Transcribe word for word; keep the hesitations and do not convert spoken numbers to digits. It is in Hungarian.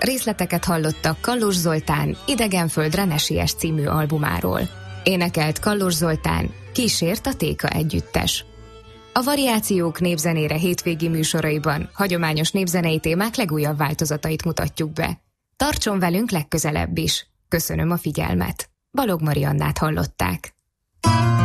Részleteket hallottak Kallós Zoltán Idegenföldre ne siess című albumáról. Énekelt Kallós Zoltán, kísért a Téka együttes. A Variációk népzenére hétvégi műsoraiban hagyományos népzenei témák legújabb változatait mutatjuk be. Tartson velünk legközelebb is. Köszönöm a figyelmet. Balog Mariannát hallották.